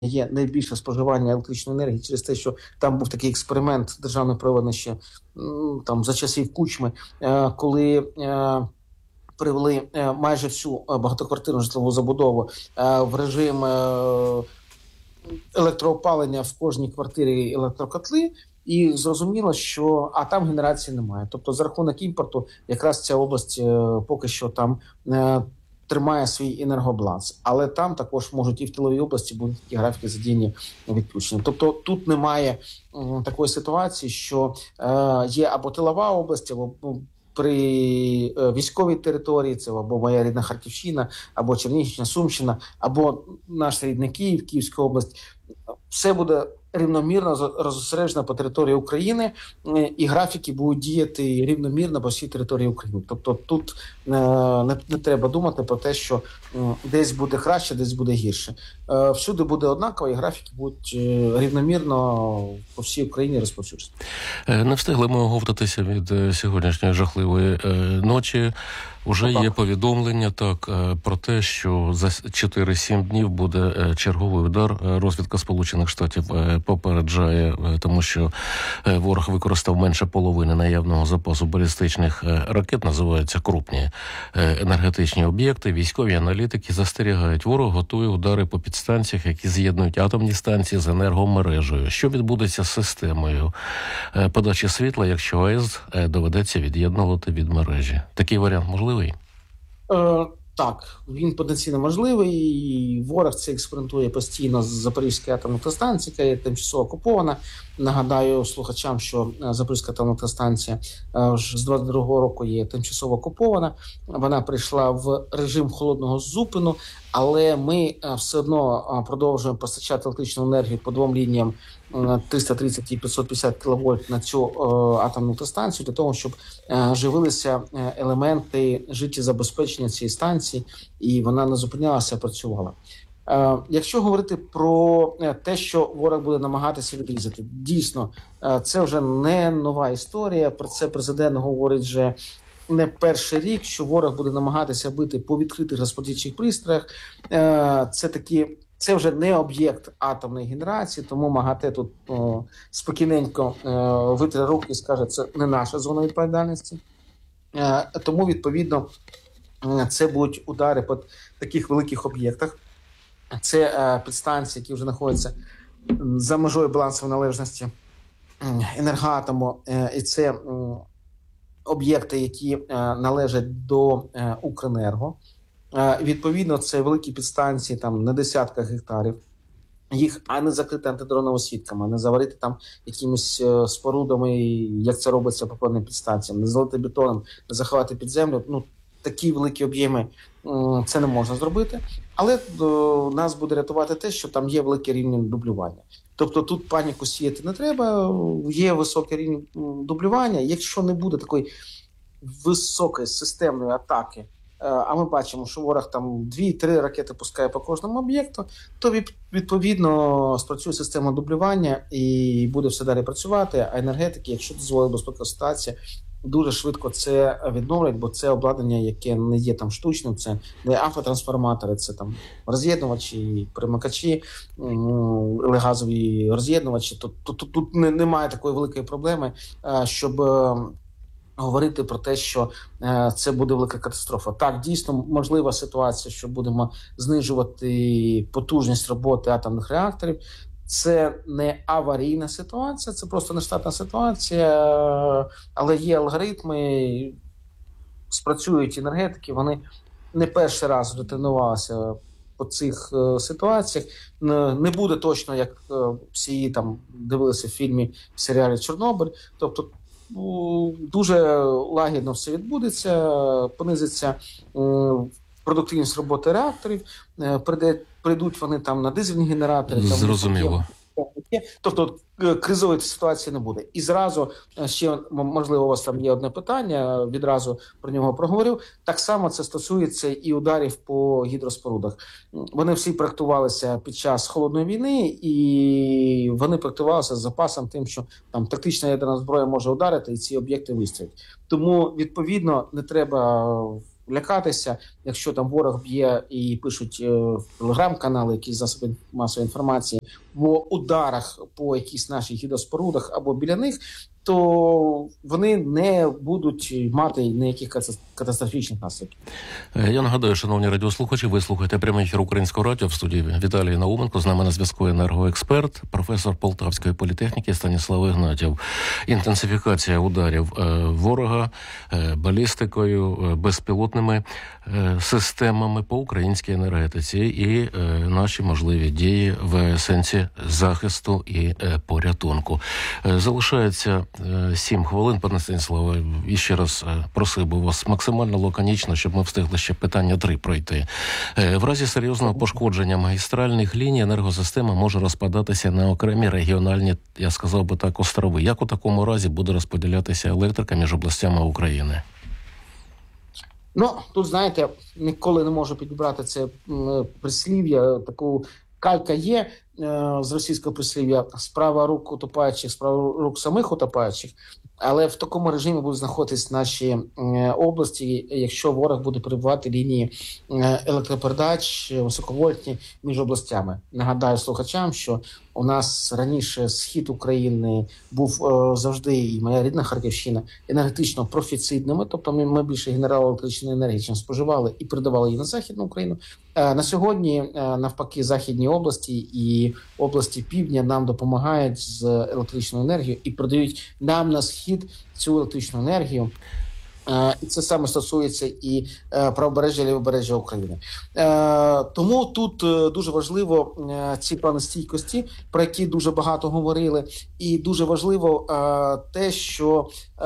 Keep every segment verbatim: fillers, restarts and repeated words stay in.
є найбільше споживання електричної енергії через те, що там був такий експеримент державної проведення ще там за часів Кучми, коли привели майже всю багатоквартирну житлову забудову в режим електроопалення, в кожній квартирі електрокотли, і зрозуміло, що а там генерації немає. Тобто за рахунок імпорту якраз ця область поки що там тримає свій енергобаланс. Але там також можуть і в тиловій області бути такі графіки задіяні відключення. Тобто тут немає м, такої ситуації, що е, є або тилова область, або ну, при е, військовій території, це або моя рідна Харківщина, або Чернігівщина, Сумщина, або наш рідний Київ, Київська область. Все буде рівномірно розосереджено по території України, і графіки будуть діяти рівномірно по всій території України. Тобто тут е, не, не треба думати про те, що е, десь буде краще, десь буде гірше. Е, всюди буде однаково, і графіки будуть е, рівномірно по всій Україні розповсюджені. Не встигли ми оговтатися від сьогоднішньої жахливої е, ночі. Уже є повідомлення так про те, що за чотири-сім днів буде черговий удар. Розвідка Сполучених Штатів попереджає, тому що ворог використав менше половини наявного запасу балістичних ракет, називаються крупні енергетичні об'єкти. Військові аналітики застерігають, ворог готує удари по підстанціях, які з'єднують атомні станції з енергомережею. Що відбудеться з системою подачі світла, якщо АЕС доведеться від'єднувати від мережі? Такий варіант можливий? Е, так, він потенційно можливий. Ворог це експериментує постійно з Запорізької атомної електростанції, яка є тимчасово окупована. Нагадаю слухачам, що Запорізька атомна електростанція з двадцять другого року є тимчасово окупована. Вона прийшла в режим холодного зупину, але ми все одно продовжуємо постачати електричну енергію по двом лініям триста тридцять і п'ятсот п'ятдесят кіловольт на цю атомну електростанцію для того, щоб живилися елементи життєзабезпечення цієї станції, і вона не зупинялася, а працювала. Якщо говорити про те, що ворог буде намагатися відрізати, дійсно, це вже не нова історія, про це президент говорить вже не перший рік, що ворог буде намагатися бити по відкритих розподільчих пристроях. Це такі, це вже не об'єкт атомної генерації, тому МАГАТЕ тут о, спокійненько о, витре руки і скаже, це не наша зона відповідальності. Тому, відповідно, це будуть удари по таких великих об'єктах. Це е, підстанції, які вже знаходяться за межою балансової належності Енергоатому, е, і це е, об'єкти, які е, належать до е, Укренерго. Е, відповідно, це великі підстанції там на десятках гектарів. Їх а не закрити антидроновими сітками, не заварити там якимись е, спорудами, як це робиться по певним підстанціям, не залити бетоном, не заховати під землю. Ну, такі великі об'єми це не можна зробити, але до нас буде рятувати те, що там є великий рівень дублювання. Тобто тут паніку сіяти не треба, є високий рівень дублювання. Якщо не буде такої високої системної атаки, а ми бачимо, що ворог там дві-три ракети пускає по кожному об'єкту, то відповідно спрацює система дублювання і буде все далі працювати, а енергетики, якщо дозволить безпекова ситуація, дуже швидко це відновлять, бо це обладнання, яке не є там штучним, це не автотрансформатори, це там роз'єднувачі, примикачі, газові роз'єднувачі. Тут, тут, тут, тут немає такої великої проблеми, щоб говорити про те, що це буде велика катастрофа. Так, дійсно, можлива ситуація, що будемо знижувати потужність роботи атомних реакторів. Це не аварійна ситуація, це просто нештатна ситуація, але є алгоритми, спрацюють енергетики, вони не перший раз дотренувалися по цих е, ситуаціях. Не буде точно, як е, всі там дивилися в фільмі, в серіалі «Чорнобиль». Тобто ну, дуже лагідно все відбудеться, понизиться е, продуктивність роботи реакторів, е, прийде прийдуть вони там на дизельні генератори. Там, зрозуміло. Тобто кризової ситуації не буде. І зразу, ще, можливо, у вас там є одне питання, відразу про нього проговорю. Так само це стосується і ударів по гідроспорудах. Вони всі проектувалися під час холодної війни, і вони проектувалися з запасом тим, що там тактична ядерна зброя може ударити, і ці об'єкти вистрілять. Тому, відповідно, не треба лякатися. Якщо там ворог б'є і пишуть е, в телеграм-канали, якісь засоби масової інформації, в ударах по якійсь нашій гідроспорудах або біля них, то вони не будуть мати ніяких катастрофічних наслідків. Я нагадаю, шановні радіослухачі, ви слухаєте прямий ефір Українського радіо, в студії Віталій Науменко. З нами на зв'язку енергоексперт, професор Полтавської політехніки Станіслав Ігнатів. Інтенсифікація ударів ворога балістикою, безпілотними системами по українській енергетиці і наші можливі дії в сенсі захисту і порятунку. Залишається сім хвилин, пане Станіславе. І ще раз просив би вас максимально лаконічно, щоб ми встигли ще питання три пройти. В разі серйозного пошкодження магістральних ліній енергосистема може розпадатися на окремі регіональні, я сказав би так, острови. Як у такому разі буде розподілятися електрика між областями України? Ну, тут, знаєте, ніколи не можу підібрати це прислів'я, таку калька є з російського прислів'я «справа рук утопаючих, справа рук самих утопаючих», але в такому режимі будуть знаходитись наші області, якщо ворог буде перебувати лінії електропередач високовольтні між областями. Нагадаю слухачам, що у нас раніше схід України був е, завжди, і моя рідна Харківщина, енергетично профіцитними, тобто ми, ми більше генерали електричної енергії, чим споживали, і передавали її на Західну Україну. Е, на сьогодні, е, навпаки, Західні області і області Півдня нам допомагають з електричною енергією і передають нам на схід цю електричну енергію. І це саме стосується і правобережжя, і лівобережжя України. Тому тут дуже важливо ці плани стійкості, про які дуже багато говорили, і дуже важливо те, що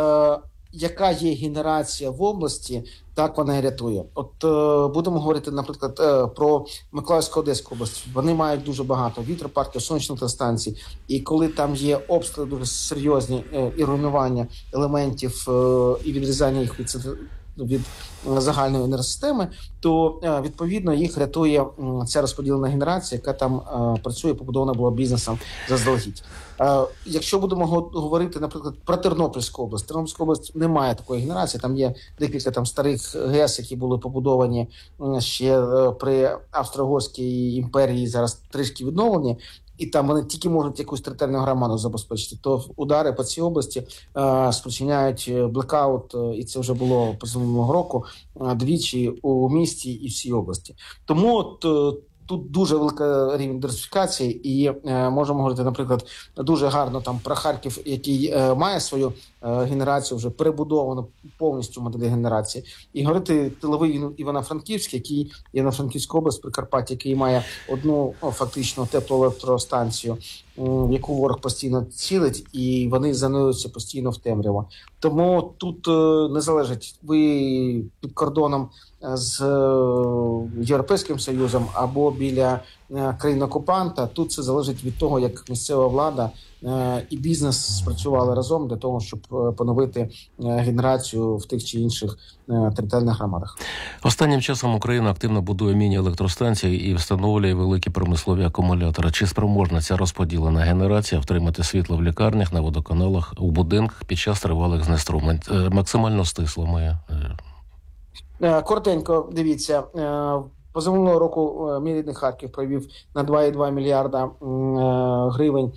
яка є генерація в області, так вона і рятує. От е, будемо говорити, наприклад, е, про Миколаївську, Одеську область. Вони мають дуже багато вітропарків, сонячних електростанцій. І коли там є обстріли дуже серйозні е, і руйнування елементів е, і відрізання їх від, від загальної енергосистеми, то е, відповідно їх рятує е, ця розподілена генерація, яка там е, працює, побудована була бізнесом заздалегідь. Е, якщо будемо говорити, наприклад, про Тернопільську область, Тернопільська область не має такої генерації, там є декілька там старих ГЕС, які були побудовані е, ще е, при Австро-Угорській імперії, зараз трішки відновлені, і там вони тільки можуть якусь територіальну громаду забезпечити, то удари по цій області е, спричиняють блекаут, е, і це вже було позаминулого року, е, двічі у місті і всій області. Тому от, е, тут дуже велика рівень диверсифікації, і е, можемо говорити, наприклад, дуже гарно там про Харків, який е, має свою е, генерацію вже перебудовану повністю моделі генерації, і говорити тиловий Івано-Франківський, який Івано-Франківська область, Прикарпаття, який має одну о, фактично теплоелектростанцію, в яку ворог постійно цілить, і вони занурюються постійно в темряву. Тому тут е, не залежить, ви під кордоном з Європейським Союзом або біля країн-окупанта. Тут це залежить від того, як місцева влада і бізнес спрацювали разом для того, щоб поновити генерацію в тих чи інших територіальних громадах. Останнім часом Україна активно будує міні-електростанції і встановлює великі промислові акумулятори. Чи спроможна ця розподілена генерація втримати світло в лікарнях, на водоканалах, у будинках під час тривалих знеструмлень? Максимально стисло моє. Коротенько, дивіться, позаминулого року мій рідний Харків провів на два цілих два мільярда гривень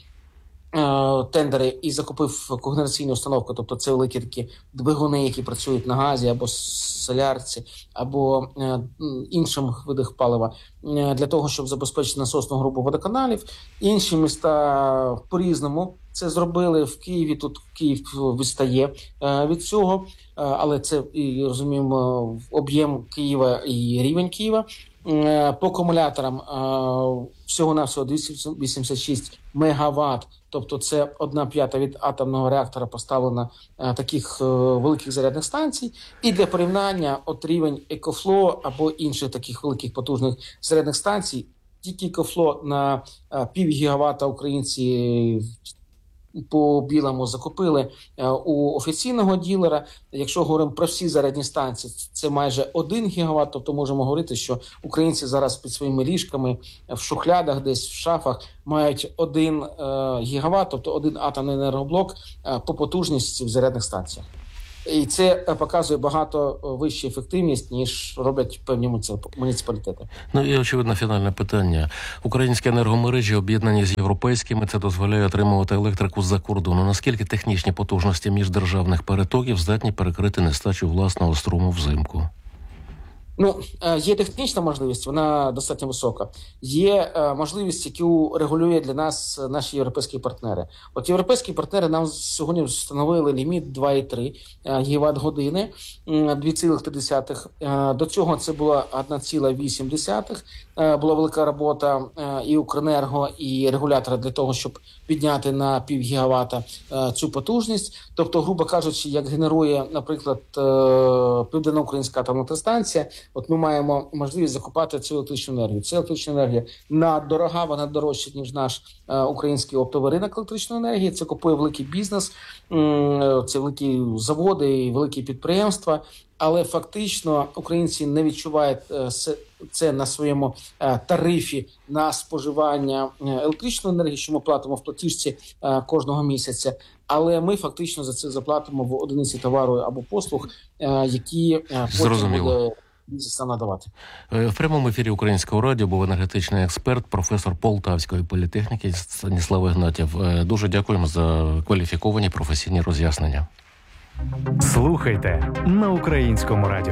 тендери і закупив когенераційну установку, тобто це великі такі двигуни, які працюють на газі або солярці, або іншим видах палива, для того, щоб забезпечити насосну групу водоканалів. Інші міста по-різному це зробили. В Києві, тут Київ відстає від цього, але це, і розуміємо, об'єм Києва і рівень Києва. По акумуляторам всього-навсього двісті вісімдесят шість мегаватт, тобто це одна п'ята від атомного реактора поставлена таких великих зарядних станцій. І для порівняння от рівень EcoFlow або інших таких великих потужних зарядних станцій, тільки EcoFlow на пів гігавата українці по білому закупили у офіційного ділера. Якщо говоримо про всі зарядні станції, це майже один гігават, тобто можемо говорити, що українці зараз під своїми ліжками в шухлядах, десь в шафах мають один гігават, тобто один атомний енергоблок по потужності в зарядних станціях. І це показує багато вищу ефективність, ніж роблять певні муніципалітети. Ну і, очевидно, фінальне питання. Українські енергомережі об'єднані з європейськими, це дозволяє отримувати електрику з-за кордону. Наскільки технічні потужності міждержавних перетоків здатні перекрити нестачу власного струму взимку? Ну, є технічна можливість, вона достатньо висока. Є можливість, яку регулює для нас наші європейські партнери. От європейські партнери нам сьогодні встановили ліміт два цілих три гігават-години, два цілих три десятих. До цього це було одна ціла вісім десятих. Була велика робота і Укренерго, і регулятора для того, щоб підняти на пів гігавата цю потужність. Тобто, грубо кажучи, як генерує, наприклад, Південно-Українська атомна станція, от ми маємо можливість закупати цю електричну енергію. Ця електрична енергія наддорога, вона дорожча, ніж наш е, український оптовий ринок електричної енергії. Це купує великий бізнес, е, це великі заводи і великі підприємства. Але фактично українці не відчувають е, це на своєму е, тарифі на споживання електричної енергії, що ми платимо в платіжці е, кожного місяця. Але ми фактично за це заплатимо в одиниці товару або послуг, е, які е, потім Зрозуміло. буде бізнес надавати. В прямому ефірі Українського радіо був енергетичний експерт, професор Полтавської політехніки Станіслав Ігнатів. Дуже дякуємо за кваліфіковані професійні роз'яснення. Слухайте на Українському радіо.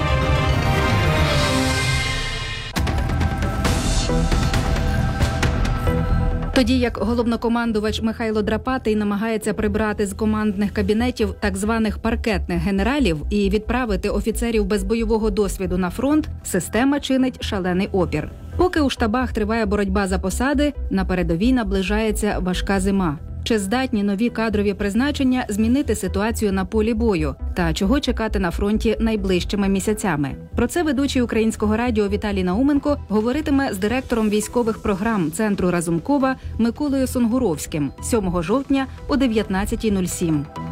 Тоді як головнокомандувач Михайло Драпатий намагається прибрати з командних кабінетів так званих паркетних генералів і відправити офіцерів без бойового досвіду на фронт, система чинить шалений опір. Поки у штабах триває боротьба за посади, на передовій наближається важка зима. Чи здатні нові кадрові призначення змінити ситуацію на полі бою? Та чого чекати на фронті найближчими місяцями? Про це ведучий Українського радіо Віталій Науменко говоритиме з директором військових програм Центру Разумкова Миколою Сунгуровським сьомого жовтня о дев'ятнадцятій нуль сім.